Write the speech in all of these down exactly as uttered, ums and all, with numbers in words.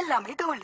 எல்லாமே தோல்.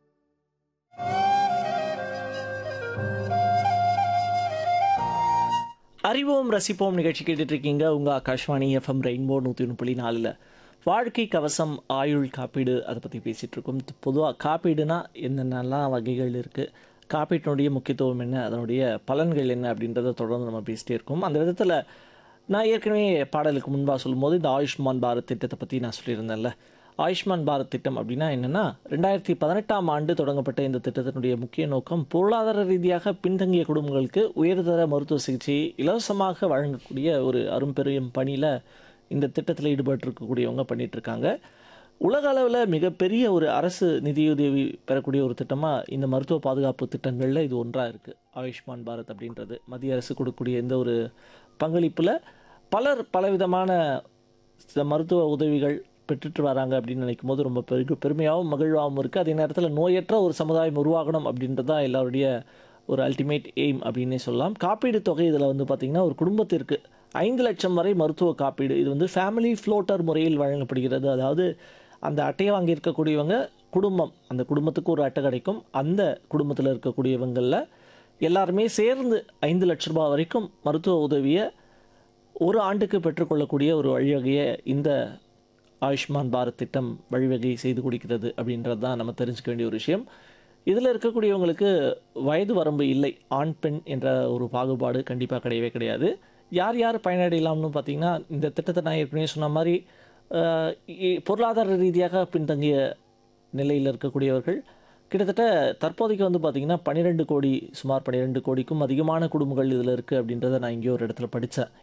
அறிவோம் ரசிப்போம் நிகழ்ச்சி கேட்டுட்டு இருக்கீங்க உங்கள் ஆகாஷ்வாணி எஃப்எம் ரெயின்போ நூற்றி ஒன்று புள்ளி நாலில் வாழ்க்கை கவசம் ஆயுள் காப்பீடு அதை பற்றி பேசிகிட்டு இருக்கோம். பொதுவாக காப்பீடுனா என்னென்னலாம் வகைகள் இருக்குது, காப்பீட்டினுடைய முக்கியத்துவம் என்ன, அதனுடைய பலன்கள் என்ன அப்படின்றத தொடர்ந்து நம்ம பேசிகிட்டே இருக்கோம். அந்த விதத்தில் நான் ஏற்கனவே பாடலுக்கு முன்பாக சொல்லும்போது இந்த ஆயுஷ்மான் பாரத் திட்டத்தை பற்றி நான் சொல்லியிருந்தேன்ல. ஆயுஷ்மான் பாரத் திட்டம் அப்படின்னா என்னென்னா, ரெண்டாயிரத்தி பதினெட்டாம் ஆண்டு தொடங்கப்பட்ட இந்த திட்டத்தினுடைய முக்கிய நோக்கம் பொருளாதார ரீதியாக பின்தங்கிய குடும்பங்களுக்கு உயர்தர மருத்துவ சிகிச்சையை இலவசமாக வழங்கக்கூடிய ஒரு அரும்பெரும் பணியில் இந்த திட்டத்தில் ஈடுபட்டிருக்கக்கூடியவங்க பண்ணிகிட்ருக்காங்க. உலக அளவில் மிகப்பெரிய ஒரு அரசு நிதியுதவி பெறக்கூடிய ஒரு திட்டமாக இந்த மருத்துவ பாதுகாப்பு திட்டங்களில் இது ஒன்றாக இருக்குது. ஆயுஷ்மான் பாரத் அப்படின்றது மத்திய அரசு கொடுக்கக்கூடிய இந்த ஒரு பங்களிப்பில் பலர் பலவிதமான மருத்துவ உதவிகள் பெற்றுட்டு வராங்க அப்படின்னு நினைக்கும் போது ரொம்ப பெரு பெருமையாகவும் மகிழ்வாகவும் இருக்குது. அதே நேரத்தில் நோயற்ற ஒரு சமுதாயம் உருவாகணும் அப்படின்றது தான் எல்லாருடைய ஒரு அல்டிமேட் எய்ம் அப்படின்னே சொல்லலாம். காப்பீடு தொகை இதில் வந்து பார்த்திங்கன்னா ஒரு குடும்பத்திற்கு ஐந்து லட்சம் வரை மருத்துவ காப்பீடு இது வந்து ஃபேமிலி ஃப்ளோட்டர் முறையில் வழங்கப்படுகிறது. அதாவது அந்த அட்டையை வாங்கியிருக்கக்கூடியவங்க குடும்பம், அந்த குடும்பத்துக்கு ஒரு அட்டை கிடைக்கும். அந்த குடும்பத்தில் இருக்கக்கூடியவங்களில் எல்லாருமே சேர்ந்து ஐந்து லட்ச ரூபாய் வரைக்கும் மருத்துவ உதவியை ஒரு ஆண்டுக்கு பெற்றுக்கொள்ளக்கூடிய ஒரு வழிவகையை இந்த ஆயுஷ்மான் பாரத் திட்டம் வழிவகை செய்து கொடுக்கிறது அப்படின்றது தான் நம்ம தெரிஞ்சுக்க வேண்டிய ஒரு விஷயம். இதில் இருக்கக்கூடியவங்களுக்கு வயது வரம்பு இல்லை, ஆண் பெண் என்ற ஒரு பாகுபாடு கண்டிப்பாக கிடையவே கிடையாது. யார் யார் பயனடையலாம்னு பார்த்திங்கன்னா, இந்த திட்டத்தை நான் ஏற்கனவே சொன்ன மாதிரி பொருளாதார ரீதியாக பின்தங்கிய நிலையில் இருக்கக்கூடியவர்கள் கிட்டத்தட்ட தற்போதைக்கு வந்து பார்த்திங்கன்னா பன்னிரெண்டு கோடி சுமார் பன்னிரெண்டு கோடிக்கும் அதிகமான குடும்பங்கள் இதில் இருக்குது அப்படின்றத நான் இங்கே ஒரு இடத்துல படித்தேன்.